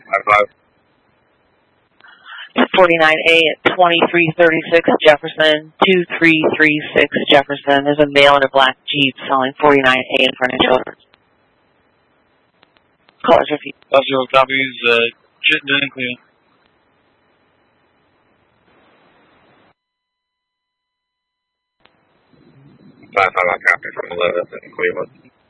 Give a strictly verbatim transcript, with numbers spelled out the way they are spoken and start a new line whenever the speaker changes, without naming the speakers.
Five five.
forty-nine A at twenty-three thirty-six Jefferson, two three three six Jefferson. There's a male in a black Jeep selling forty-nine A in front of children. Callers repeat.
Zero copies, uh, Chittenden and Cleveland.
Five five, I copy from eleventh in Cleveland.